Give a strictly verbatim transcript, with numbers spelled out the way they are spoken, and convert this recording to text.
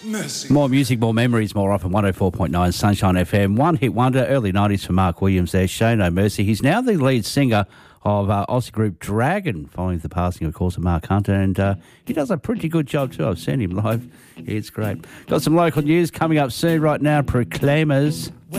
mercy. More music, more memories, more often. one oh four point nine Sunshine F M. One hit wonder, early nineties for Mark Williams there. Show No Mercy. He's now the lead singer of uh, Aussie group Dragon, following the passing, of course, of Mark Hunter. And uh, he does a pretty good job too. I've seen him live. It's great. Got some local news coming up soon. Right now, Proclaimers.